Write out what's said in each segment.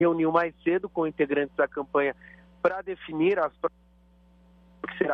reuniu mais cedo com integrantes da campanha para definir as que será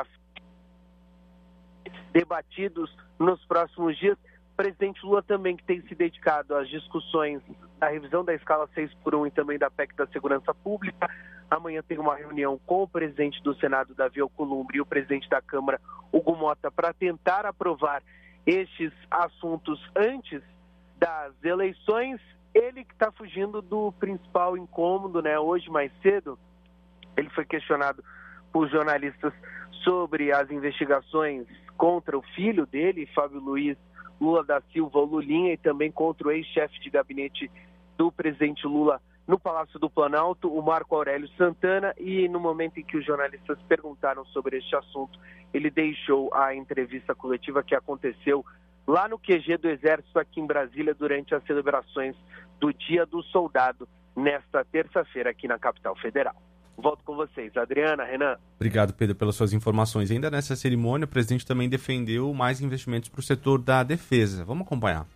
debatidos nos próximos dias. O presidente Lula também, que tem se dedicado às discussões da revisão da escala 6x1 e também da PEC da Segurança Pública. Amanhã tem uma reunião com o presidente do Senado, Davi Alcolumbre, e o presidente da Câmara, Hugo Mota, para tentar aprovar estes assuntos antes das eleições. Ele que está fugindo do principal incômodo, né? Hoje, mais cedo, ele foi questionado por jornalistas sobre as investigações contra o filho dele, Fábio Luiz Lula da Silva, o Lulinha, e também contra o ex-chefe de gabinete do presidente Lula no Palácio do Planalto, o Marco Aurélio Santana. E no momento em que os jornalistas perguntaram sobre este assunto, ele deixou a entrevista coletiva que aconteceu lá no QG do Exército, aqui em Brasília, durante as celebrações do Dia do Soldado, nesta terça-feira, aqui na capital federal. Volto com vocês. Adriana, Renan. Obrigado, Pedro, pelas suas informações. Ainda nessa cerimônia, o presidente também defendeu mais investimentos para o setor da defesa. Vamos acompanhar.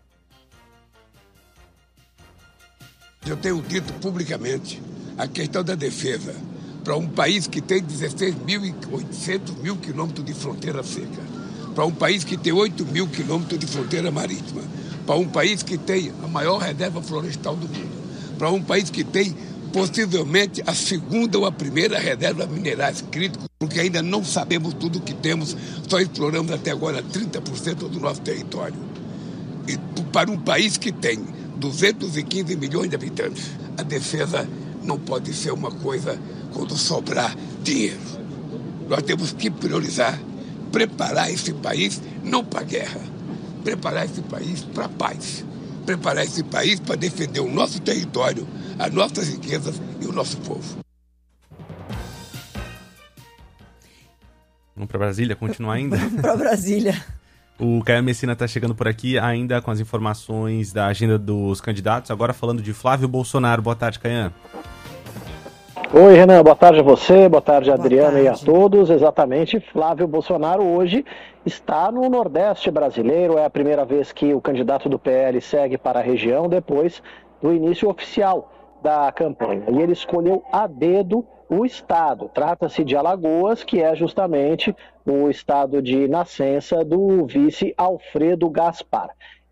Eu tenho dito publicamente a questão da defesa para um país que tem 16.800 quilômetros de fronteira seca, para um país que tem 8.000 quilômetros de fronteira marítima, para um país que tem a maior reserva florestal do mundo, para um país que tem possivelmente a segunda ou a primeira reserva de minerais críticos, porque ainda não sabemos tudo o que temos, só exploramos até agora 30% do nosso território. E para um país que tem 215 milhões de habitantes, a defesa não pode ser uma coisa quando sobrar dinheiro. Nós temos que priorizar, preparar esse país não para a guerra, preparar esse país para a paz, preparar esse país para defender o nosso território, as nossas riquezas e o nosso povo. Vamos para Brasília, continuar ainda? Para Brasília. O Caio Messina está chegando por aqui ainda com as informações da agenda dos candidatos, agora falando de Flávio Bolsonaro. Boa tarde, Caio. Oi, Renan, boa tarde a você, boa tarde, Adriana, e a todos. Exatamente, Flávio Bolsonaro hoje está no Nordeste brasileiro, é a primeira vez que o candidato do PL segue para a região depois do início oficial da campanha. E ele escolheu a dedo o estado. Trata-se de Alagoas, que é justamente o estado de nascença do vice Alfredo Gaspar.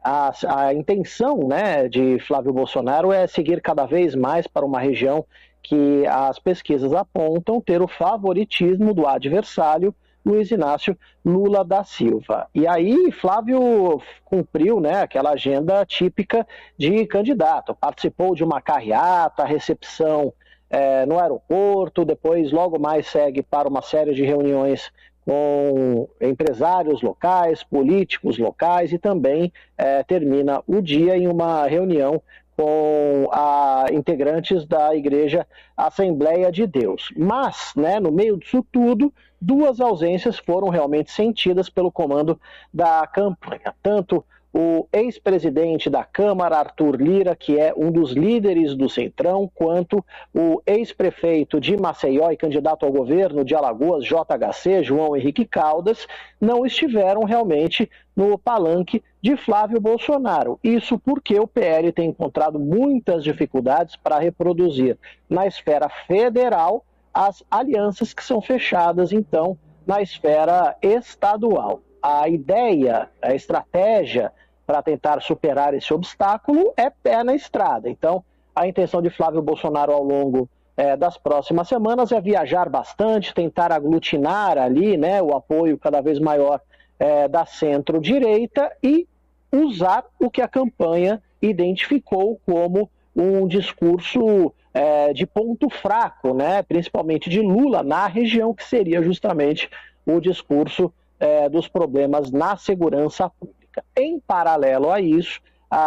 A intenção, né, de Flávio Bolsonaro é seguir cada vez mais para uma região que as pesquisas apontam ter o favoritismo do adversário Luiz Inácio Lula da Silva. E aí Flávio cumpriu, né, aquela agenda típica de candidato. Participou de uma carreata, recepção no aeroporto, depois logo mais segue para uma série de reuniões com empresários locais, políticos locais, e também termina o dia em uma reunião com integrantes da Igreja Assembleia de Deus. Mas, né, no meio disso tudo, duas ausências foram realmente sentidas pelo comando da campanha. Tanto o ex-presidente da Câmara, Arthur Lira, que é um dos líderes do Centrão, quanto o ex-prefeito de Maceió e candidato ao governo de Alagoas, JHC, João Henrique Caldas, não estiveram realmente no palanque de Flávio Bolsonaro. Isso porque o PL tem encontrado muitas dificuldades para reproduzir na esfera federal as alianças que são fechadas, então, na esfera estadual. A ideia, a estratégia para tentar superar esse obstáculo é pé na estrada. Então, a intenção de Flávio Bolsonaro ao longo das próximas semanas é viajar bastante, tentar aglutinar ali, né, o apoio cada vez maior da centro-direita e usar o que a campanha identificou como um discurso de ponto fraco, né, principalmente de Lula na região, que seria justamente o discurso dos problemas na segurança pública. Em paralelo a isso,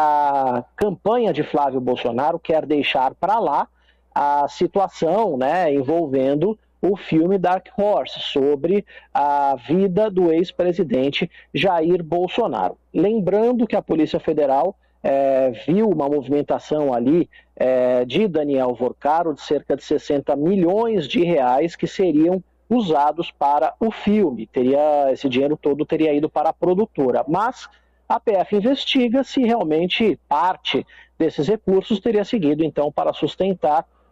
a campanha de Flávio Bolsonaro quer deixar para lá a situação, né, envolvendo o filme Dark Horse, sobre a vida do ex-presidente Jair Bolsonaro. Lembrando que a Polícia Federal viu uma movimentação ali de Daniel Vorcaro de cerca de 60 milhões de reais que seriam usados para o filme. Esse dinheiro todo teria ido para a produtora, mas a PF investiga se realmente parte desses recursos teria seguido então para sustentar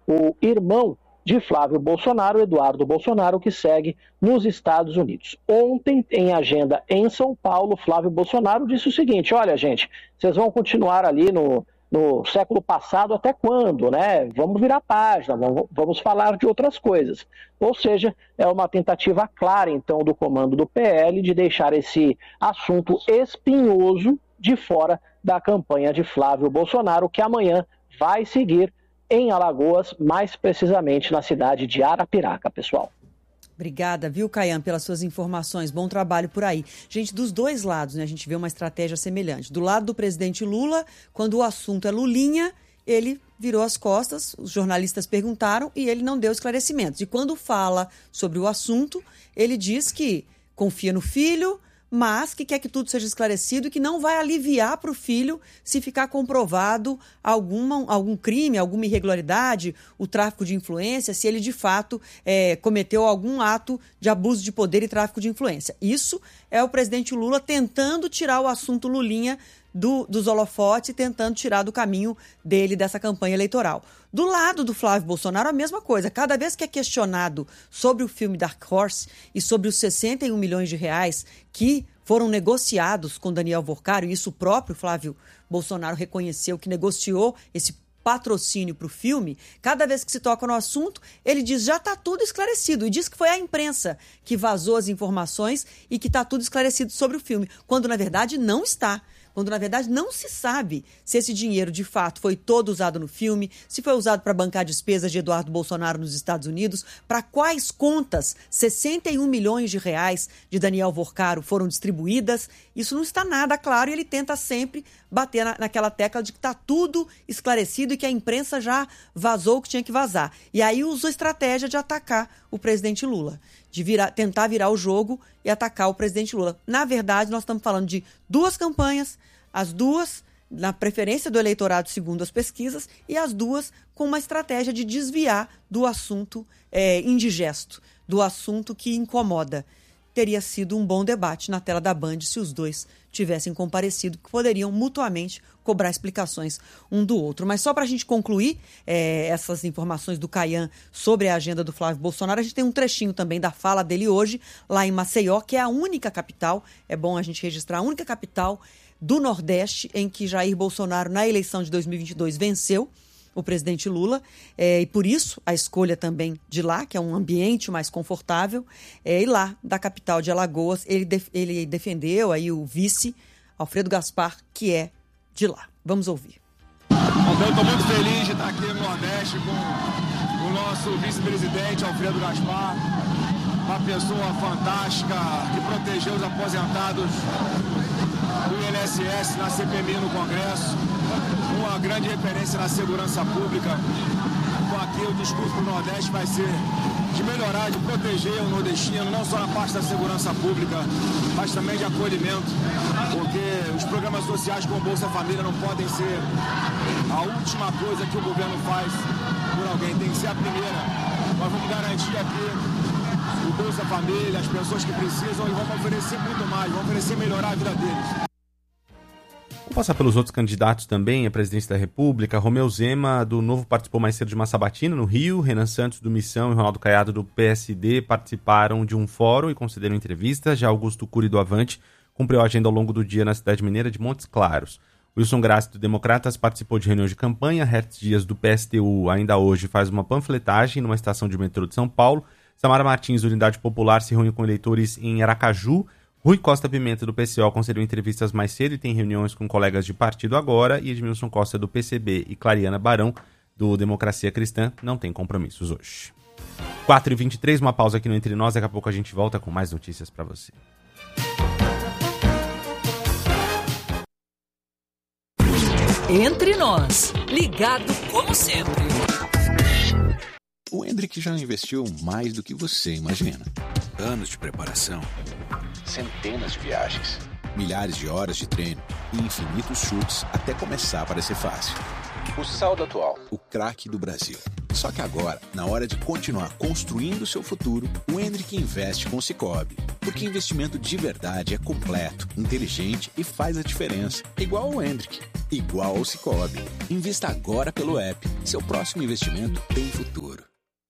o irmão de Flávio Bolsonaro, Eduardo Bolsonaro, que segue nos Estados Unidos. Ontem, em agenda em São Paulo, Flávio Bolsonaro disse o seguinte: olha, gente, vocês vão continuar ali no século passado até quando, né? Vamos virar página, vamos falar de outras coisas. Ou seja, é uma tentativa clara, então, do comando do PL de deixar esse assunto espinhoso de fora da campanha de Flávio Bolsonaro, que amanhã vai seguir em Alagoas, mais precisamente na cidade de Arapiraca, pessoal. Obrigada, viu, Caian, pelas suas informações. Bom trabalho por aí. Gente, dos dois lados, né, a gente vê uma estratégia semelhante. Do lado do presidente Lula, quando o assunto é Lulinha, ele virou as costas, os jornalistas perguntaram e ele não deu esclarecimentos. E quando fala sobre o assunto, ele diz que confia no filho, mas que quer que tudo seja esclarecido e que não vai aliviar para o filho se ficar comprovado algum crime, alguma irregularidade, o tráfico de influência, se ele de fato cometeu algum ato de abuso de poder e tráfico de influência. Isso é o presidente Lula tentando tirar o assunto Lulinha dos holofotes e tentando tirar do caminho dele dessa campanha eleitoral. Do lado do Flávio Bolsonaro, a mesma coisa. Cada vez que é questionado sobre o filme Dark Horse e sobre os 61 milhões de reais que foram negociados com Daniel Worcaro, e isso o próprio Flávio Bolsonaro reconheceu que negociou esse patrocínio para o filme, cada vez que se toca no assunto, ele diz já está tudo esclarecido e diz que foi a imprensa que vazou as informações e que está tudo esclarecido sobre o filme, quando na verdade não está. Quando, na verdade, não se sabe se esse dinheiro, de fato, foi todo usado no filme, se foi usado para bancar despesas de Eduardo Bolsonaro nos Estados Unidos, para quais contas 61 milhões de reais de Daniel Worcaro foram distribuídas. Isso não está nada claro e ele tenta sempre bater naquela tecla de que está tudo esclarecido e que a imprensa já vazou o que tinha que vazar. E aí usa a estratégia de atacar o presidente Lula, de tentar virar o jogo e atacar o presidente Lula. Na verdade, nós estamos falando de duas campanhas, as duas na preferência do eleitorado segundo as pesquisas e as duas com uma estratégia de desviar do assunto indigesto, do assunto que incomoda. Teria sido um bom debate na tela da Band se os dois tivessem comparecido, que poderiam mutuamente cobrar explicações um do outro. Mas só para a gente concluir essas informações do Caian sobre a agenda do Flávio Bolsonaro, a gente tem um trechinho também da fala dele hoje, lá em Maceió, que é a única capital, é bom a gente registrar, a única capital do Nordeste em que Jair Bolsonaro, na eleição de 2022, venceu o presidente Lula, e por isso a escolha também de lá, que é um ambiente mais confortável, e lá da capital de Alagoas, ele defendeu aí o vice Alfredo Gaspar, que é de lá. Vamos ouvir. Eu estou muito feliz de estar aqui no Nordeste com o nosso vice-presidente Alfredo Gaspar, uma pessoa fantástica que protegeu os aposentados do INSS na CPMI no Congresso, uma grande referência na segurança pública. Então aqui o discurso do Nordeste vai ser de melhorar, de proteger o nordestino, não só na parte da segurança pública, mas também de acolhimento, porque os programas sociais como Bolsa Família não podem ser a última coisa que o governo faz por alguém, tem que ser a primeira. Nós vamos garantir aqui o Bolsa Família, as pessoas que precisam, e vamos oferecer muito mais, vamos oferecer melhorar a vida deles. Vou passar pelos outros candidatos também à presidência da República. Romeu Zema, do Novo, participou mais cedo de uma sabatina no Rio. Renan Santos, do Missão, e Ronaldo Caiado, do PSD, participaram de um fórum e concederam entrevistas. Já Augusto Cury, do Avante, cumpriu a agenda ao longo do dia na cidade mineira de Montes Claros. Wilson Grassi, do Democratas, participou de reunião de campanha. Hertz Dias, do PSTU, ainda hoje faz uma panfletagem numa estação de metrô de São Paulo. Samara Martins, do Unidade Popular, se reúne com eleitores em Aracaju. Rui Costa Pimenta, do PCO, concedeu entrevistas mais cedo e tem reuniões com colegas de partido agora. E Edmilson Costa, do PCB, e Clariana Barão, do Democracia Cristã, não tem compromissos hoje. 4h23, uma pausa aqui no Entre Nós. Daqui a pouco a gente volta com mais notícias para você. Entre Nós, ligado como sempre. O Hendrick já investiu mais do que você imagina. Anos de preparação, centenas de viagens, milhares de horas de treino e infinitos chutes até começar a parecer fácil. O saldo atual, o craque do Brasil. Só que agora, na hora de continuar construindo o seu futuro, o Hendrick investe com o Sicoob. Porque investimento de verdade é completo, inteligente e faz a diferença. Igual ao Hendrick, igual ao Sicoob. Invista agora pelo app. Seu próximo investimento tem futuro.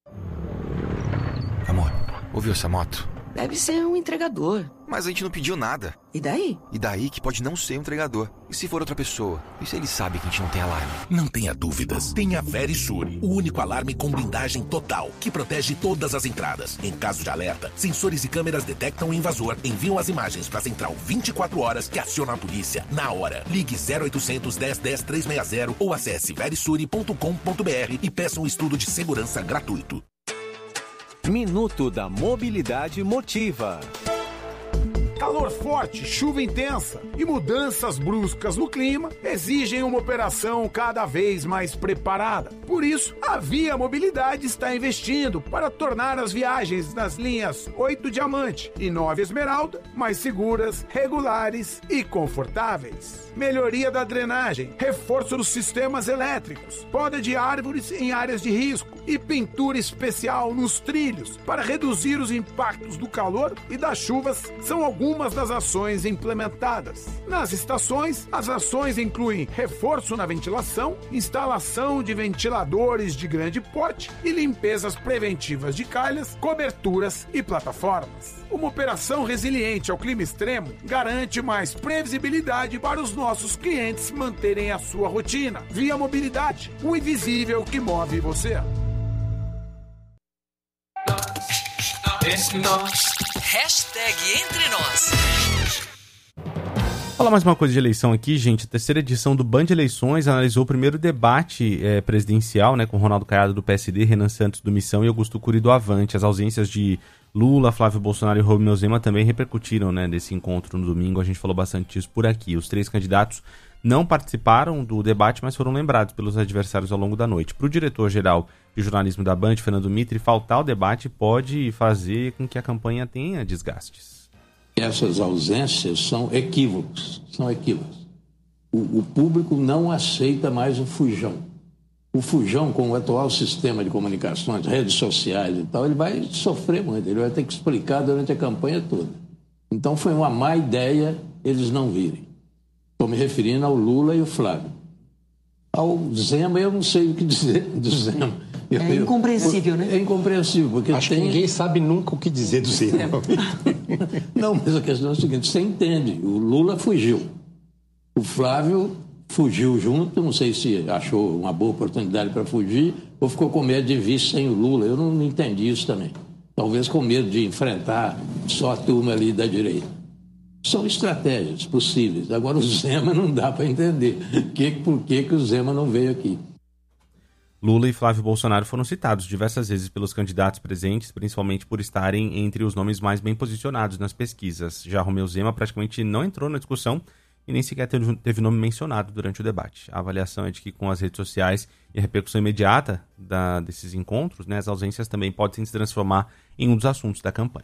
Amor, ouviu essa moto? Deve ser um entregador. Mas a gente não pediu nada. E daí? E daí que pode não ser um entregador. E se for outra pessoa? E se ele sabe que a gente não tem alarme? Não tenha dúvidas. Tem a Verisure, o único alarme com blindagem total, que protege todas as entradas. Em caso de alerta, sensores e câmeras detectam o invasor, enviam as imagens para a central 24 horas que aciona a polícia na hora. Ligue 0800 10 10 360 ou acesse verisure.com.br e peça um estudo de segurança gratuito. Minuto da Mobilidade Motiva. Calor forte, chuva intensa e mudanças bruscas no clima exigem uma operação cada vez mais preparada. Por isso, a Via Mobilidade está investindo para tornar as viagens nas linhas 8 Diamante e 9 Esmeralda mais seguras, regulares e confortáveis. Melhoria da drenagem, reforço dos sistemas elétricos, poda de árvores em áreas de risco e pintura especial nos trilhos para reduzir os impactos do calor e das chuvas são algumas das ações implementadas. Nas estações, as ações incluem reforço na ventilação, instalação de ventiladores de grande porte e limpezas preventivas de calhas, coberturas e plataformas. Uma operação resiliente ao clima extremo garante mais previsibilidade para os nossos clientes manterem a sua rotina. Via Mobilidade, o invisível que move você. Hashtag Entre Nós. Falar mais uma coisa de eleição aqui, gente. A terceira edição do Band Eleições analisou o primeiro debate presidencial, né, com Ronaldo Caiado do PSD, Renan Santos do Missão e Augusto Cury do Avante. As ausências de Lula, Flávio Bolsonaro e Romeu Zema também repercutiram, né, desse encontro no domingo. A gente falou bastante disso por aqui. Os três candidatos não participaram do debate, mas foram lembrados pelos adversários ao longo da noite. Para o diretor-geral de jornalismo da Band, Fernando Mitre, faltar o debate pode fazer com que a campanha tenha desgastes. Essas ausências são equívocos. O público não aceita mais o fujão. O fujão, com o atual sistema de comunicações, redes sociais e tal, ele vai sofrer muito, ele vai ter que explicar durante a campanha toda. Então foi uma má ideia eles não virem. Estou me referindo ao Lula e o Flávio. Ao Zema, eu não sei o que dizer do Zema. É incompreensível, né? É incompreensível, porque acho que ninguém sabe nunca o que dizer do Zema. Não, mas a questão é a seguinte, você entende, o Lula fugiu. O Flávio fugiu junto, não sei se achou uma boa oportunidade para fugir ou ficou com medo de vir sem o Lula. Eu não entendi isso também. Talvez com medo de enfrentar só a turma ali da direita. São estratégias possíveis. Agora o Zema não dá para entender por que o Zema não veio aqui. Lula e Flávio Bolsonaro foram citados diversas vezes pelos candidatos presentes, principalmente por estarem entre os nomes mais bem posicionados nas pesquisas. Já Romeu Zema praticamente não entrou na discussão e nem sequer teve nome mencionado durante o debate. A avaliação é de que com as redes sociais e a repercussão imediata desses encontros, né, as ausências também podem se transformar em um dos assuntos da campanha.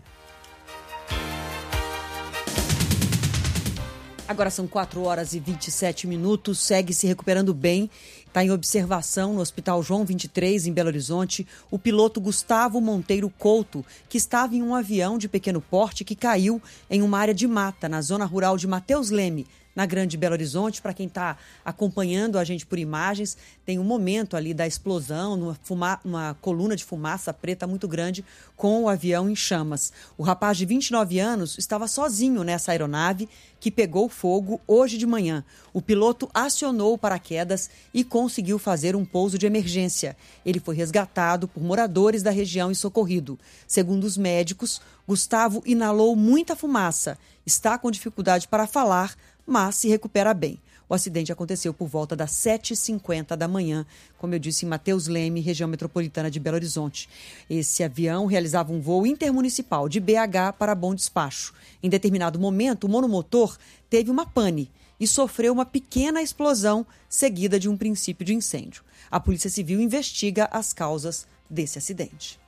Agora são 4 horas e 27 minutos, segue se recuperando bem, está em observação no Hospital João 23, em Belo Horizonte, o piloto Gustavo Monteiro Couto, que estava em um avião de pequeno porte que caiu em uma área de mata, na zona rural de Mateus Leme, na Grande Belo Horizonte. Para quem está acompanhando a gente por imagens, tem um momento ali da explosão, uma coluna de fumaça preta muito grande com o avião em chamas. O rapaz de 29 anos estava sozinho nessa aeronave que pegou fogo hoje de manhã. O piloto acionou o paraquedas e conseguiu fazer um pouso de emergência. Ele foi resgatado por moradores da região e socorrido. Segundo os médicos, Gustavo inalou muita fumaça, está com dificuldade para falar, mas se recupera bem. O acidente aconteceu por volta das 7h50 da manhã, como eu disse, em Mateus Leme, região metropolitana de Belo Horizonte. Esse avião realizava um voo intermunicipal de BH para Bom Despacho. Em determinado momento, o monomotor teve uma pane e sofreu uma pequena explosão seguida de um princípio de incêndio. A Polícia Civil investiga as causas desse acidente.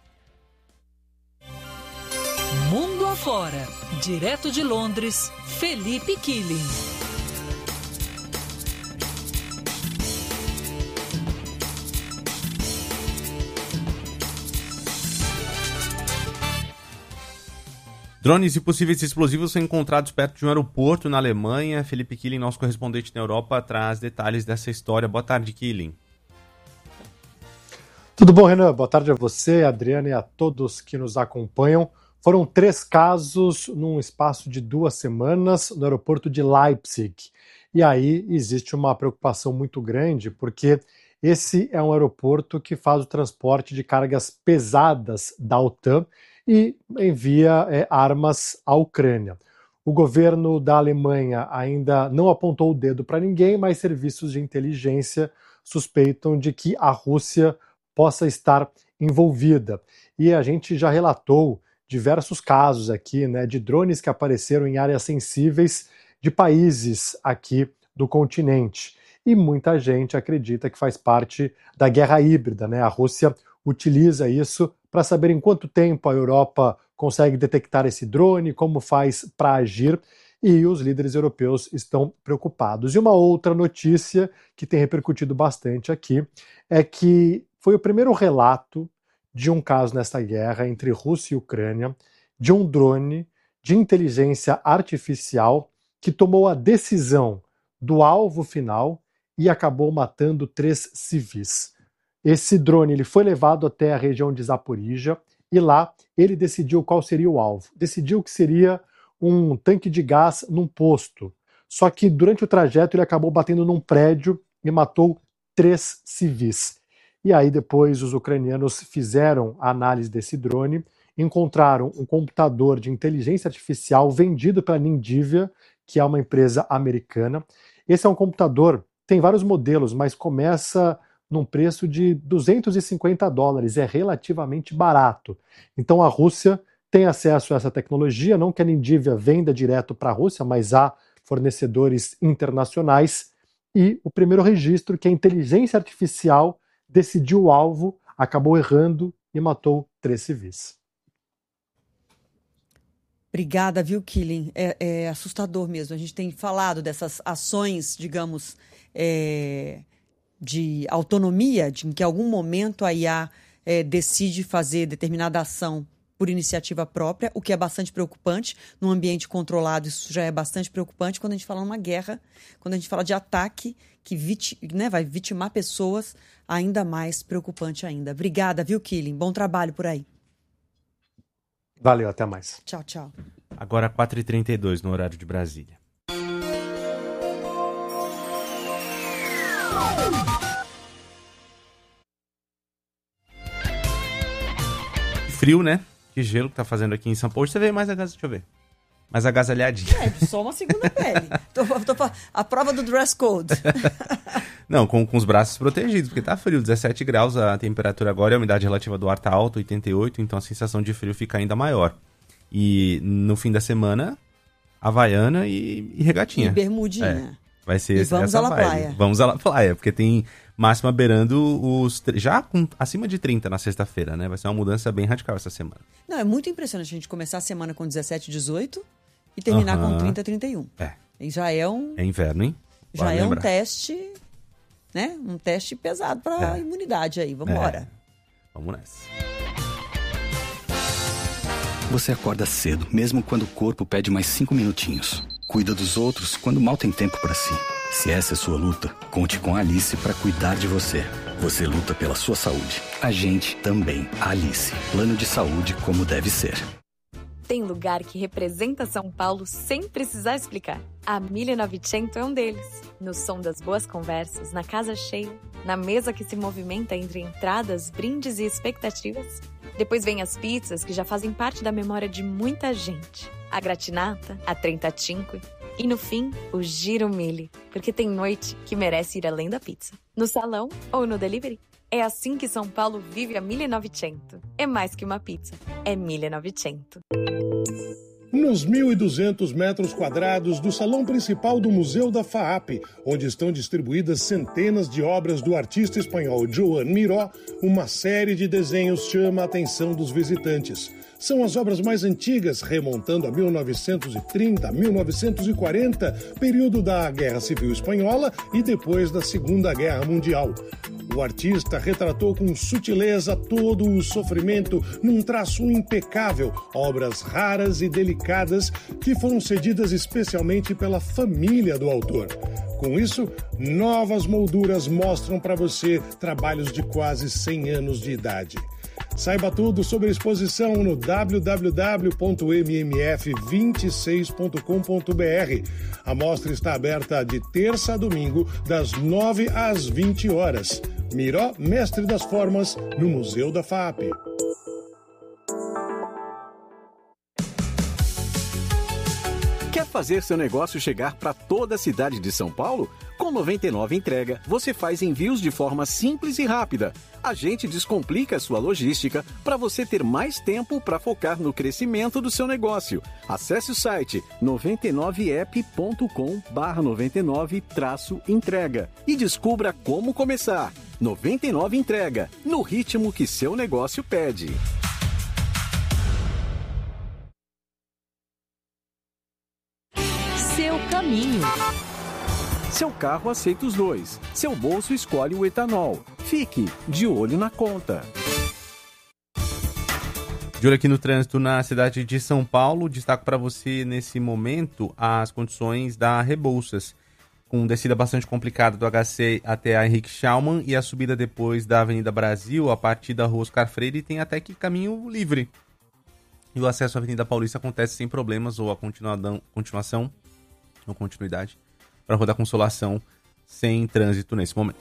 Mundo afora, direto de Londres, Felipe Killing. Drones e possíveis explosivos são encontrados perto de um aeroporto na Alemanha. Felipe Killing, nosso correspondente na Europa, traz detalhes dessa história. Boa tarde, Killing. Tudo bom, Renan? Boa tarde a você, a Adriana e a todos que nos acompanham. Foram 3 casos num espaço de 2 semanas no aeroporto de Leipzig. E aí existe uma preocupação muito grande, porque esse é um aeroporto que faz o transporte de cargas pesadas da OTAN e envia armas à Ucrânia. O governo da Alemanha ainda não apontou o dedo para ninguém, mas serviços de inteligência suspeitam de que a Rússia possa estar envolvida. E a gente já relatou diversos casos aqui, né, de drones que apareceram em áreas sensíveis de países aqui do continente. E muita gente acredita que faz parte da guerra híbrida, né? A Rússia utiliza isso para saber em quanto tempo a Europa consegue detectar esse drone, como faz para agir, e os líderes europeus estão preocupados. E uma outra notícia que tem repercutido bastante aqui é que foi o primeiro relato de um caso nessa guerra entre Rússia e Ucrânia, de um drone de inteligência artificial que tomou a decisão do alvo final e acabou matando 3 civis. Esse drone ele foi levado até a região de Zaporizhia e lá ele decidiu qual seria o alvo. Decidiu que seria um tanque de gás num posto. Só que durante o trajeto ele acabou batendo num prédio e matou 3 civis. E aí depois os ucranianos fizeram a análise desse drone, encontraram um computador de inteligência artificial vendido pela Nindivia, que é uma empresa americana. Esse é um computador, tem vários modelos, mas começa num preço de $250, é relativamente barato. Então a Rússia tem acesso a essa tecnologia, não que a Nindivia venda direto para a Rússia, mas há fornecedores internacionais. E o primeiro registro, que a inteligência artificial decidiu o alvo, acabou errando e matou 3 civis. Obrigada, viu, Killing? É assustador mesmo. A gente tem falado dessas ações, digamos, de autonomia, em que em algum momento a IA decide fazer determinada ação por iniciativa própria, o que é bastante preocupante. Num ambiente controlado, isso já é bastante preocupante. Quando a gente fala numa guerra, quando a gente fala de ataque que vai vitimar pessoas, ainda mais preocupante ainda. Obrigada, viu, Killing? Bom trabalho por aí. Valeu, até mais. Tchau, tchau. Agora 4h32 no horário de Brasília. Frio, né? Que gelo que tá fazendo aqui em São Paulo. Hoje você veio mais deixa eu ver. Mais agasalhadinha. Só uma segunda pele. A prova do dress code. Não, com os braços protegidos, porque tá frio, 17 graus a temperatura agora, a umidade relativa do ar tá alta, 88, então a sensação de frio fica ainda maior. E no fim da semana, havaiana e regatinha. E bermudinha. Vai ser vamos essa à la vibe. praia. Vamos à la praia, porque tem máxima beirando já acima de 30 na sexta-feira, né? Vai ser uma mudança bem radical essa semana. Não, é muito impressionante a gente começar a semana com 17, 18 e terminar com 30, 31. E já é um... É inverno, hein? Já é um teste, né? Um teste pesado para a imunidade aí. Vamos embora. Vamos nessa. Você acorda cedo, mesmo quando o corpo pede mais 5 minutinhos. Cuida dos outros quando mal tem tempo para si. Se essa é sua luta, conte com a Alice para cuidar de você. Você luta pela sua saúde. A gente também. A Alice. Plano de saúde como deve ser. Tem lugar que representa São Paulo sem precisar explicar. A 1900 é um deles. No som das boas conversas, na casa cheia, na mesa que se movimenta entre entradas, brindes e expectativas. Depois vem as pizzas que já fazem parte da memória de muita gente. A gratinata, a trentacinque e, no fim, o giro mille, porque tem noite que merece ir além da pizza. No salão ou no delivery. É assim que São Paulo vive a 1900. É mais que uma pizza, é 1900. Nos 1.200 metros quadrados do salão principal do Museu da FAAP, onde estão distribuídas centenas de obras do artista espanhol Joan Miró, uma série de desenhos chama a atenção dos visitantes. São as obras mais antigas, remontando a 1930, 1940, período da Guerra Civil Espanhola e depois da Segunda Guerra Mundial. O artista retratou com sutileza todo o sofrimento num traço impecável, obras raras e delicadas que foram cedidas especialmente pela família do autor. Com isso, novas molduras mostram para você trabalhos de quase 100 anos de idade. Saiba tudo sobre a exposição no www.mmf26.com.br. A mostra está aberta de terça a domingo, das 9 às 20 horas. Miró, mestre das formas, no Museu da FAAP. Quer fazer seu negócio chegar para toda a cidade de São Paulo? Com 99 Entrega, você faz envios de forma simples e rápida. A gente descomplica a sua logística para você ter mais tempo para focar no crescimento do seu negócio. Acesse o site 99app.com/99-entrega e descubra como começar. 99 Entrega, no ritmo que seu negócio pede. Seu caminho. Seu carro aceita os dois. Seu bolso escolhe o etanol. Fique de olho na conta. De olho aqui no trânsito na cidade de São Paulo, destaco para você nesse momento as condições da Rebouças, com descida bastante complicada do HC até a Henrique Schaumann e a subida depois da Avenida Brasil a partir da Rua Oscar Freire, e tem até que caminho livre. E o acesso à Avenida Paulista acontece sem problemas, ou a continuação ou continuidade para a Rua da Consolação sem trânsito nesse momento.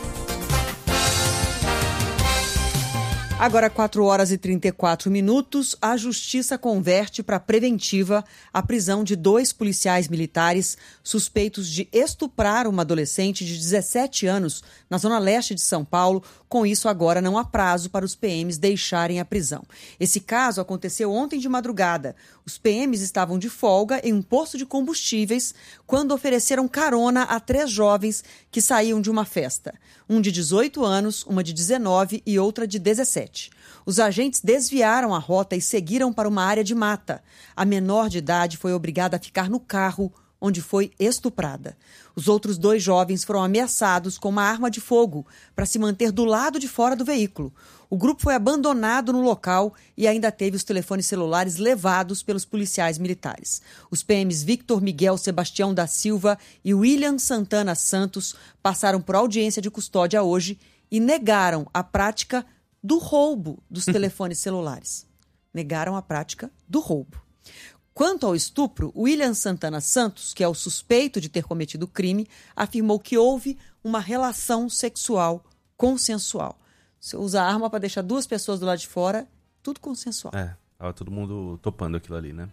Agora, 4 horas e 34 minutos, a Justiça converte para preventiva a prisão de 2 policiais militares suspeitos de estuprar uma adolescente de 17 anos na zona leste de São Paulo. Com isso, agora não há prazo para os PMs deixarem a prisão. Esse caso aconteceu ontem de madrugada. Os PMs estavam de folga em um posto de combustíveis quando ofereceram carona a 3 jovens que saíam de uma festa. Um de 18 anos, uma de 19 e outra de 17. Os agentes desviaram a rota e seguiram para uma área de mata. A menor de idade foi obrigada a ficar no carro, onde foi estuprada. Os outros 2 jovens foram ameaçados com uma arma de fogo para se manter do lado de fora do veículo. O grupo foi abandonado no local e ainda teve os telefones celulares levados pelos policiais militares. Os PMs Victor Miguel Sebastião da Silva e William Santana Santos passaram por audiência de custódia hoje e negaram a prática do roubo dos telefones celulares. Negaram a prática do roubo. Quanto ao estupro, William Santana Santos, que é o suspeito de ter cometido o crime, afirmou que houve uma relação sexual consensual. Você usa a arma para deixar 2 pessoas do lado de fora, tudo consensual. Tava todo mundo topando aquilo ali, né?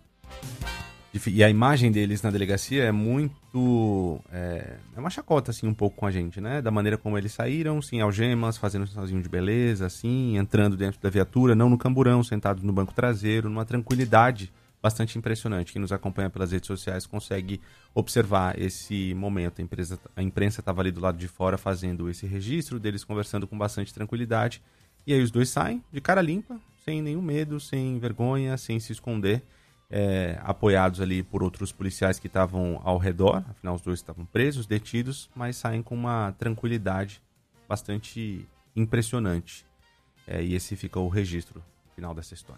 E a imagem deles na delegacia é muito... É uma chacota, assim, um pouco com a gente, né? Da maneira como eles saíram, sem algemas, fazendo um sinalzinho de beleza, assim, entrando dentro da viatura, não no camburão, sentados no banco traseiro, numa tranquilidade bastante impressionante. Quem nos acompanha pelas redes sociais consegue observar esse momento. A imprensa estava ali do lado de fora fazendo esse registro deles, conversando com bastante tranquilidade. E aí os 2 saem de cara limpa, sem nenhum medo, sem vergonha, sem se esconder, apoiados ali por outros policiais que estavam ao redor. Afinal, os 2 estavam presos, detidos, mas saem com uma tranquilidade bastante impressionante. E esse fica o registro final dessa história.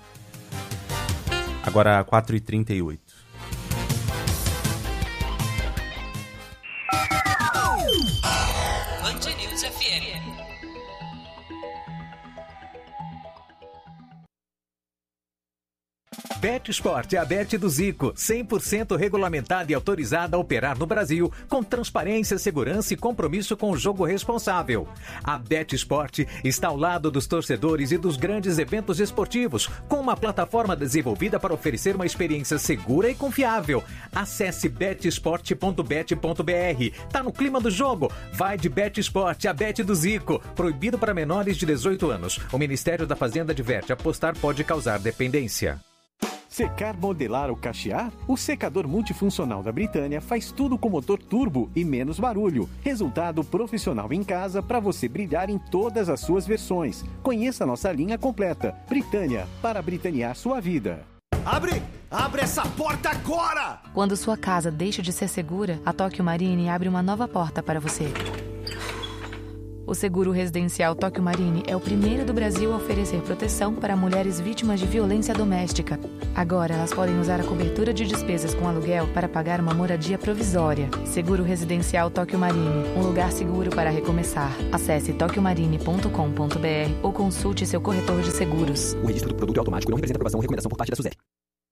Agora, 4h38. Band News FM. BetSport é a Bet do Zico, 100% regulamentada e autorizada a operar no Brasil, com transparência, segurança e compromisso com o jogo responsável. A BetSport está ao lado dos torcedores e dos grandes eventos esportivos, com uma plataforma desenvolvida para oferecer uma experiência segura e confiável. Acesse betsport.bet.br. Tá no clima do jogo? Vai de BetSport, a Bet do Zico. Proibido para menores de 18 anos. O Ministério da Fazenda adverte: apostar pode causar dependência. Secar, modelar ou cachear? O secador multifuncional da Britânia faz tudo com motor turbo e menos barulho. Resultado profissional em casa para você brilhar em todas as suas versões. Conheça nossa linha completa. Britânia, para britanear sua vida. Abre essa porta agora! Quando sua casa deixa de ser segura, a Tóquio Marine abre uma nova porta para você. O seguro residencial Tóquio Marine é o primeiro do Brasil a oferecer proteção para mulheres vítimas de violência doméstica. Agora elas podem usar a cobertura de despesas com aluguel para pagar uma moradia provisória. Seguro residencial Tóquio Marine, um lugar seguro para recomeçar. Acesse tokyomarine.com.br ou consulte seu corretor de seguros. O registro do produto é automático e não representa aprovação ou recomendação por parte da SUSEP.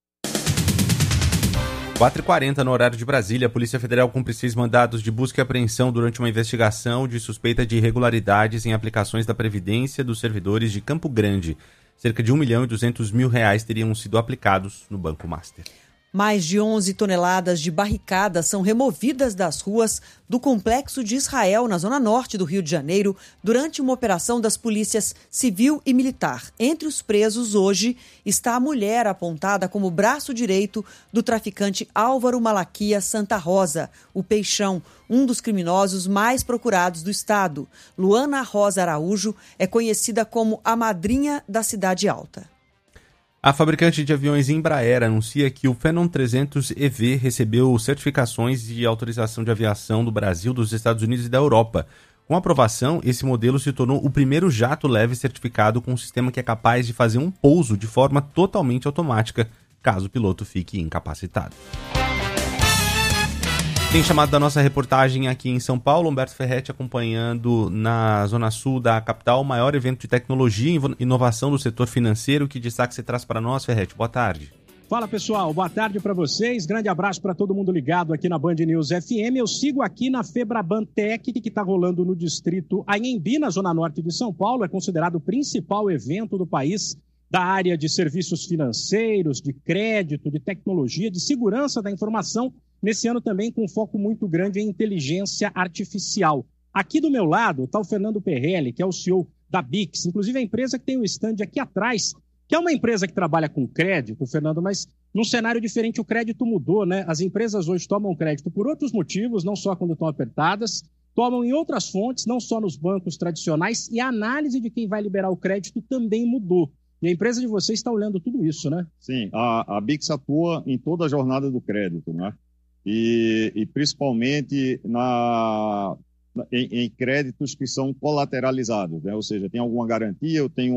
4h40 no horário de Brasília, a Polícia Federal cumpre 6 mandados de busca e apreensão durante uma investigação de suspeita de irregularidades em aplicações da Previdência dos servidores de Campo Grande. Cerca de R$1.200.000 teriam sido aplicados no Banco Master. Mais de 11 toneladas de barricadas são removidas das ruas do Complexo de Israel, na zona norte do Rio de Janeiro, durante uma operação das polícias civil e militar. Entre os presos hoje está a mulher apontada como braço direito do traficante Álvaro Malaquia Santa Rosa, o Peixão, um dos criminosos mais procurados do estado. Luana Rosa Araújo é conhecida como a madrinha da Cidade Alta. A fabricante de aviões Embraer anuncia que o Phenom 300 EV recebeu certificações de autorização de aviação do Brasil, dos Estados Unidos e da Europa. Com a aprovação, esse modelo se tornou o primeiro jato leve certificado com um sistema que é capaz de fazer um pouso de forma totalmente automática, caso o piloto fique incapacitado. Tem chamado da nossa reportagem aqui em São Paulo, Humberto Ferretti acompanhando na zona sul da capital o maior evento de tecnologia e inovação do setor financeiro. Que destaque você traz para nós, Ferretti? Boa tarde. Fala, pessoal. Boa tarde para vocês. Grande abraço para todo mundo ligado aqui na Band News FM. Eu sigo aqui na Febraban Tech, que está rolando no distrito Anhembi, na zona norte de São Paulo. É considerado o principal evento do país da área de serviços financeiros, de crédito, de tecnologia, de segurança da informação. Nesse ano também com um foco muito grande em inteligência artificial. Aqui do meu lado está o Fernando Perrelli, que é o CEO da Bix, inclusive a empresa que tem o stand aqui atrás, que é uma empresa que trabalha com crédito, Fernando, mas num cenário diferente o crédito mudou, né? As empresas hoje tomam crédito por outros motivos, não só quando estão apertadas, tomam em outras fontes, não só nos bancos tradicionais, e a análise de quem vai liberar o crédito também mudou. E a empresa de vocês está olhando tudo isso, né? Sim, a Bix atua em toda a jornada do crédito, né? E principalmente em créditos que são colateralizados, né? Ou seja, tem alguma garantia, eu tenho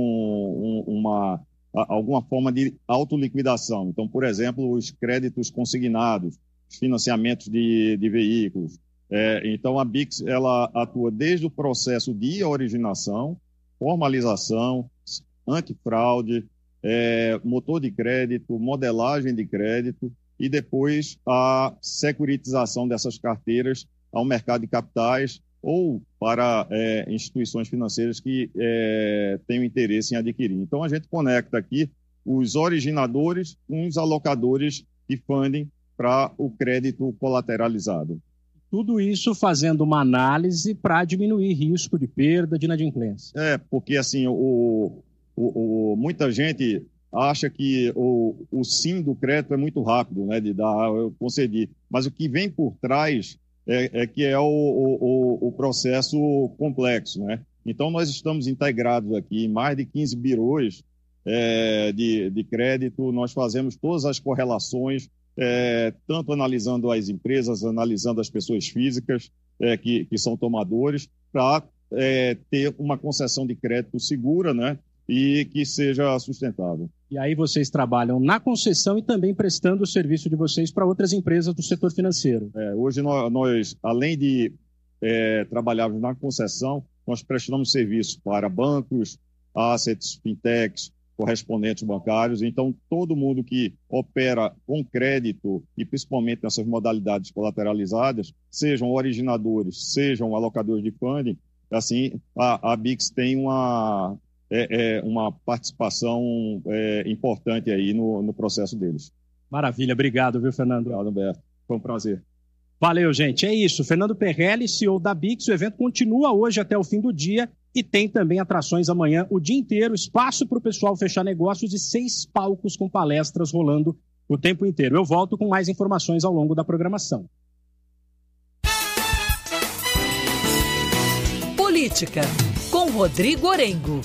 alguma forma de autoliquidação. Então, por exemplo, os créditos consignados, financiamentos de veículos. Então, a Bix ela atua desde o processo de originação, formalização, antifraude, motor de crédito, modelagem de crédito, e depois a securitização dessas carteiras ao mercado de capitais ou para instituições financeiras que tenham interesse em adquirir. Então, a gente conecta aqui os originadores com os alocadores de funding para o crédito colateralizado. Tudo isso fazendo uma análise para diminuir risco de perda, de inadimplência. Porque assim, muita gente acha que o sim do crédito é muito rápido, né, de dar, eu concedi. Mas o que vem por trás que é o processo complexo, né? Então, nós estamos integrados aqui em mais de 15 birôs de crédito, nós fazemos todas as correlações, tanto analisando as empresas, analisando as pessoas físicas que são tomadores, para ter uma concessão de crédito segura, né? E que seja sustentável. E aí vocês trabalham na concessão e também prestando o serviço de vocês para outras empresas do setor financeiro. Hoje nós além de trabalharmos na concessão, nós prestamos serviço para bancos, assets, fintechs, correspondentes bancários. Então, todo mundo que opera com crédito e principalmente nessas modalidades colateralizadas, sejam originadores, sejam alocadores de funding, assim, a Bix tem uma participação importante aí no processo deles. Maravilha, obrigado, viu, Fernando? Obrigado, Humberto. Foi um prazer. Valeu, gente. É isso. Fernando Perrelli, CEO da Bix. O evento continua hoje até o fim do dia e tem também atrações amanhã o dia inteiro, espaço para o pessoal fechar negócios e 6 palcos com palestras rolando o tempo inteiro. Eu volto com mais informações ao longo da programação. Política, com Rodrigo Orengo.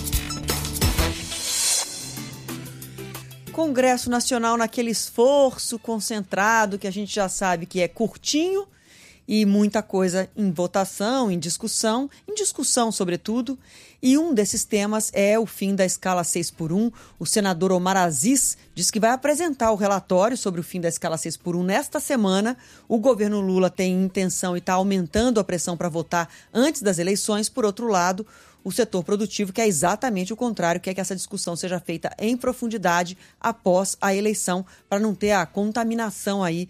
Congresso Nacional naquele esforço concentrado que a gente já sabe que é curtinho e muita coisa em votação, em discussão sobretudo. E um desses temas é o fim da escala 6x1. O senador Omar Aziz diz que vai apresentar o relatório sobre o fim da escala 6x1 nesta semana. O governo Lula tem intenção e está aumentando a pressão para votar antes das eleições. Por outro lado, o setor produtivo quer exatamente o contrário, quer que essa discussão seja feita em profundidade após a eleição, para não ter a contaminação aí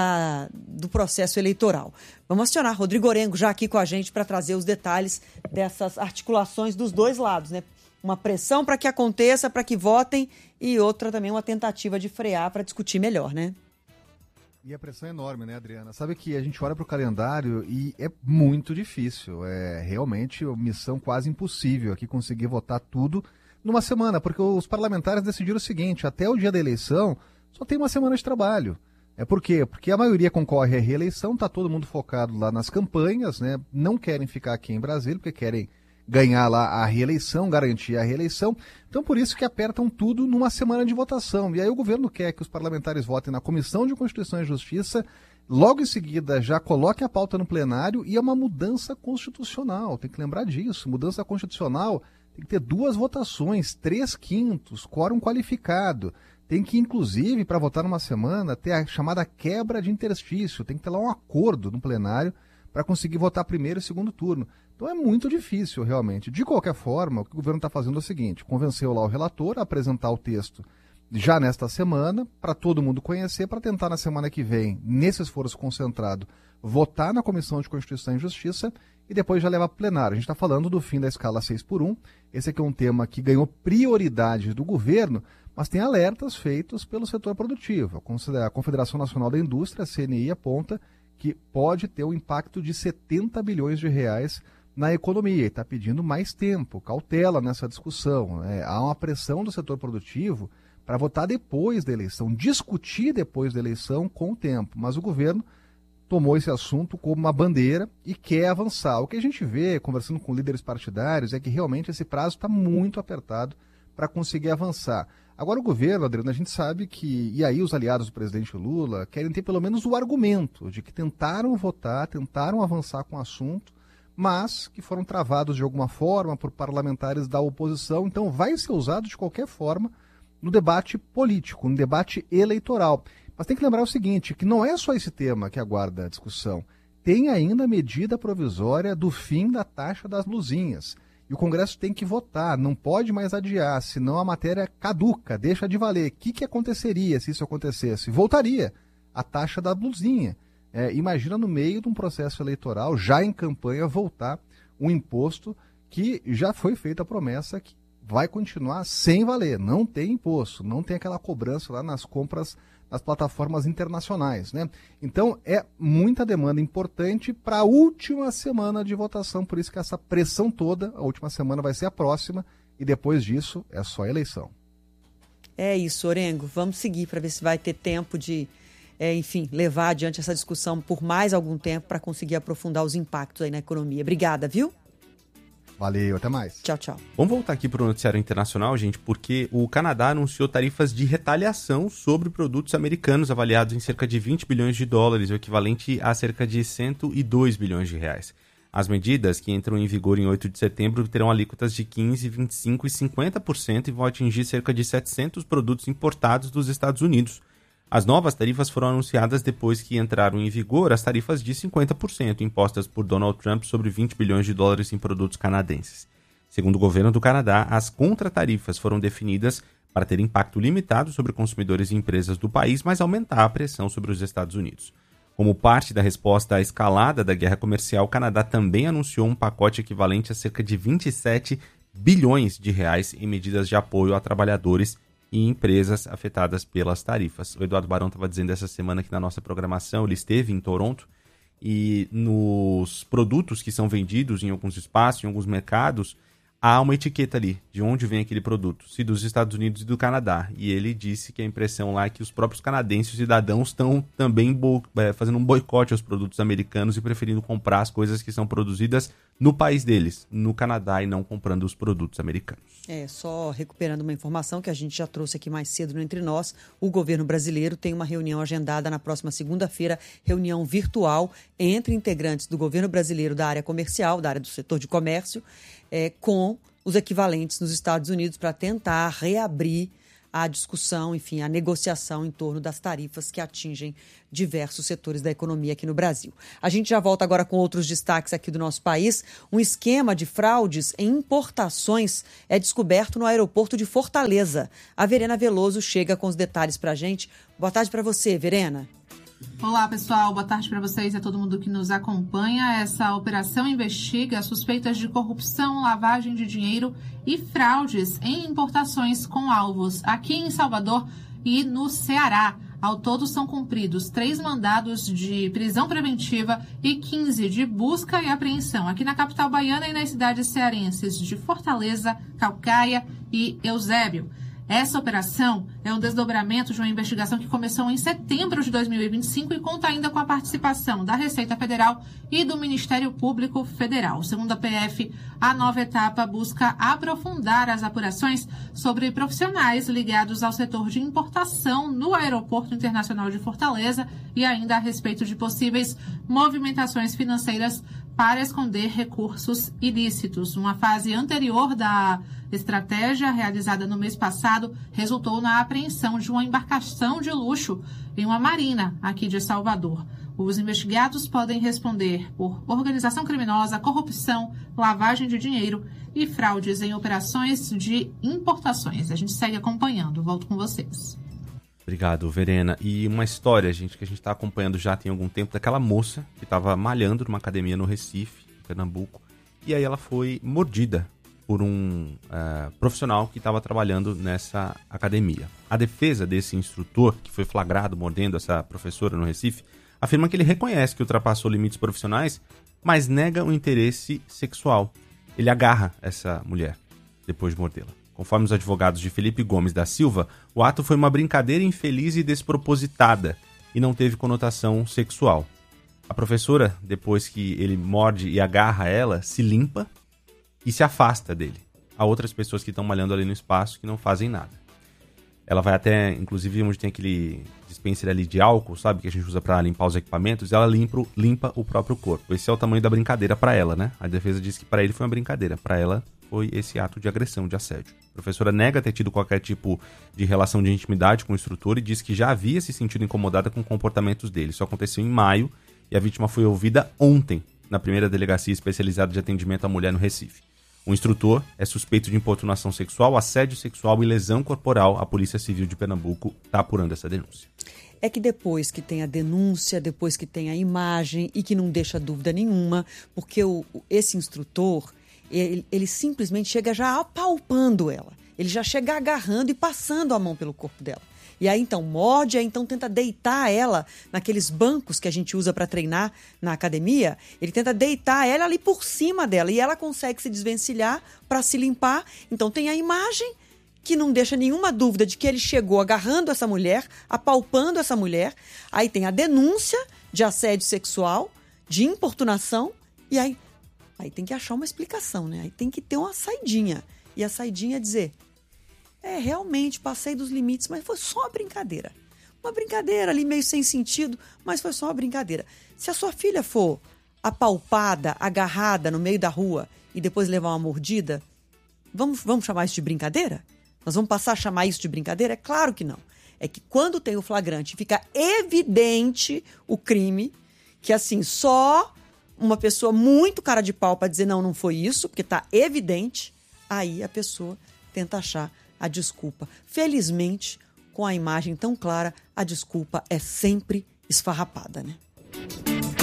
do processo eleitoral. Vamos acionar Rodrigo Orengo já aqui com a gente para trazer os detalhes dessas articulações dos dois lados, né? Uma pressão para que aconteça, para que votem, e outra também uma tentativa de frear para discutir melhor, né? E a pressão é enorme, né, Adriana? Sabe que a gente olha para o calendário e é muito difícil. É realmente uma missão quase impossível aqui conseguir votar tudo numa semana, porque os parlamentares decidiram o seguinte: até o dia da eleição só tem uma semana de trabalho. Por quê? Porque a maioria concorre à reeleição, está todo mundo focado lá nas campanhas, né? Não querem ficar aqui em Brasília, porque querem ganhar lá a reeleição, garantir a reeleição. Então, por isso que apertam tudo numa semana de votação. E aí o governo quer que os parlamentares votem na Comissão de Constituição e Justiça, logo em seguida já coloquem a pauta no plenário, e é uma mudança constitucional. Tem que lembrar disso. Mudança constitucional tem que ter 2 votações, 3/5, quórum qualificado. Tem que, inclusive, para votar numa semana, ter a chamada quebra de interstício. Tem que ter lá um acordo no plenário para conseguir votar primeiro e segundo turno. Então é muito difícil, realmente. De qualquer forma, o que o governo está fazendo é o seguinte: convenceu lá o relator a apresentar o texto já nesta semana, para todo mundo conhecer, para tentar na semana que vem, nesse esforço concentrado, votar na Comissão de Constituição e Justiça e depois já levar para o plenário. A gente está falando do fim da escala 6x1. Esse aqui é um tema que ganhou prioridade do governo, mas tem alertas feitos pelo setor produtivo. A Confederação Nacional da Indústria, a CNI, aponta que pode ter um impacto de 70 bilhões de reais na economia, e está pedindo mais tempo, cautela nessa discussão. Há uma pressão do setor produtivo para votar depois da eleição, discutir depois da eleição com o tempo, mas o governo tomou esse assunto como uma bandeira e quer avançar. O que a gente vê, conversando com líderes partidários, é que realmente esse prazo está muito apertado para conseguir avançar. Agora o governo, Adriano, a gente sabe que, e aí os aliados do presidente Lula querem ter pelo menos o argumento de que tentaram votar, tentaram avançar com o assunto, mas que foram travados de alguma forma por parlamentares da oposição. Então vai ser usado de qualquer forma no debate político, no debate eleitoral. Mas tem que lembrar o seguinte, que não é só esse tema que aguarda a discussão. Tem ainda a medida provisória do fim da taxa das luzinhas. E o Congresso tem que votar, não pode mais adiar, senão a matéria caduca, deixa de valer. O que aconteceria se isso acontecesse? Voltaria a taxa da blusinha. Imagina no meio de um processo eleitoral, já em campanha, voltar um imposto que já foi feita a promessa que vai continuar sem valer. Não tem imposto, não tem aquela cobrança lá nas compras nas plataformas internacionais, né? Então é muita demanda importante para a última semana de votação, por isso que essa pressão toda, a última semana vai ser a próxima, e depois disso é só eleição. É isso, Orengo. Vamos seguir para ver se vai ter tempo de, levar adiante essa discussão por mais algum tempo para conseguir aprofundar os impactos aí na economia. Obrigada, viu? Valeu, até mais. Tchau, tchau. Vamos voltar aqui para o noticiário internacional, gente, porque o Canadá anunciou tarifas de retaliação sobre produtos americanos avaliados em cerca de 20 bilhões de dólares, o equivalente a cerca de 102 bilhões de reais. As medidas, que entram em vigor em 8 de setembro, terão alíquotas de 15%, 25% e 50% e vão atingir cerca de 700 produtos importados dos Estados Unidos. As novas tarifas foram anunciadas depois que entraram em vigor as tarifas de 50% impostas por Donald Trump sobre 20 bilhões de dólares em produtos canadenses. Segundo o governo do Canadá, as contratarifas foram definidas para ter impacto limitado sobre consumidores e empresas do país, mas aumentar a pressão sobre os Estados Unidos. Como parte da resposta à escalada da guerra comercial, o Canadá também anunciou um pacote equivalente a cerca de 27 bilhões de reais em medidas de apoio a trabalhadores e empresas afetadas pelas tarifas. O Eduardo Barão estava dizendo essa semana aqui na nossa programação, ele esteve em Toronto, e nos produtos que são vendidos em alguns espaços, em alguns mercados, há uma etiqueta ali de onde vem aquele produto, se dos Estados Unidos e do Canadá. E ele disse que a impressão lá é que os próprios canadenses e cidadãos estão também fazendo um boicote aos produtos americanos e preferindo comprar as coisas que são produzidas no país deles, no Canadá, e não comprando os produtos americanos. Só recuperando uma informação que a gente já trouxe aqui mais cedo no Entre Nós, o governo brasileiro tem uma reunião agendada na próxima segunda-feira, reunião virtual entre integrantes do governo brasileiro da área comercial, da área do setor de comércio, com os equivalentes nos Estados Unidos para tentar reabrir a discussão, enfim, a negociação em torno das tarifas que atingem diversos setores da economia aqui no Brasil. A gente já volta agora com outros destaques aqui do nosso país. Um esquema de fraudes em importações é descoberto no aeroporto de Fortaleza. A Verena Veloso chega com os detalhes para a gente. Boa tarde para você, Verena. Olá, pessoal. Boa tarde para vocês e a todo mundo que nos acompanha. Essa operação investiga suspeitas de corrupção, lavagem de dinheiro e fraudes em importações com alvos aqui em Salvador e no Ceará. Ao todo, são cumpridos 3 mandados de prisão preventiva e 15 de busca e apreensão aqui na capital baiana e nas cidades cearenses de Fortaleza, Caucaia e Eusébio. Essa operação é um desdobramento de uma investigação que começou em setembro de 2025 e conta ainda com a participação da Receita Federal e do Ministério Público Federal. Segundo a PF, a nova etapa busca aprofundar as apurações sobre profissionais ligados ao setor de importação no Aeroporto Internacional de Fortaleza e ainda a respeito de possíveis movimentações financeiras para esconder recursos ilícitos. Uma fase anterior da estratégia, realizada no mês passado, resultou na apreensão de uma embarcação de luxo em uma marina aqui de Salvador. Os investigados podem responder por organização criminosa, corrupção, lavagem de dinheiro e fraudes em operações de importações. A gente segue acompanhando. Volto com vocês. Obrigado, Verena. E uma história, gente, que a gente está acompanhando já tem algum tempo, daquela moça que estava malhando numa academia no Recife, em Pernambuco, e aí ela foi mordida por um profissional que estava trabalhando nessa academia. A defesa desse instrutor, que foi flagrado mordendo essa professora no Recife, afirma que ele reconhece que ultrapassou limites profissionais, mas nega o interesse sexual. Ele agarra essa mulher depois de mordê-la. Conforme os advogados de Felipe Gomes da Silva, o ato foi uma brincadeira infeliz e despropositada e não teve conotação sexual. A professora, depois que ele morde e agarra ela, se limpa e se afasta dele. Há outras pessoas que estão malhando ali no espaço que não fazem nada. Ela vai até, inclusive, onde tem aquele dispenser ali de álcool, sabe, que a gente usa para limpar os equipamentos, e ela limpa o próprio corpo. Esse é o tamanho da brincadeira para ela, né? A defesa diz que para ele foi uma brincadeira, para ela foi esse ato de agressão, de assédio. A professora nega ter tido qualquer tipo de relação de intimidade com o instrutor e diz que já havia se sentido incomodada com comportamentos dele. Isso aconteceu em maio e a vítima foi ouvida ontem na primeira delegacia especializada de atendimento à mulher no Recife. O instrutor é suspeito de importunação sexual, assédio sexual e lesão corporal. A Polícia Civil de Pernambuco está apurando essa denúncia. É que depois que tem a denúncia, depois que tem a imagem e que não deixa dúvida nenhuma, porque esse instrutor, ele simplesmente chega já apalpando ela. Ele já chega agarrando e passando a mão pelo corpo dela. E aí então morde, aí então tenta deitar ela naqueles bancos que a gente usa para treinar na academia. Ele tenta deitar ela ali por cima dela e ela consegue se desvencilhar para se limpar. Então tem a imagem que não deixa nenhuma dúvida de que ele chegou agarrando essa mulher, apalpando essa mulher. Aí tem a denúncia de assédio sexual, de importunação e aí tem que achar uma explicação, né? Aí tem que ter uma saidinha. E a saidinha é dizer... realmente passei dos limites, mas foi só uma brincadeira. Uma brincadeira ali meio sem sentido, mas foi só uma brincadeira. Se a sua filha for apalpada, agarrada no meio da rua e depois levar uma mordida, vamos chamar isso de brincadeira? Nós vamos passar a chamar isso de brincadeira? É claro que não. É que quando tem o flagrante fica evidente o crime, que assim, só uma pessoa muito cara de pau para dizer não foi isso, porque está evidente, aí a pessoa tenta achar a desculpa. Felizmente, com a imagem tão clara, a desculpa é sempre esfarrapada, né?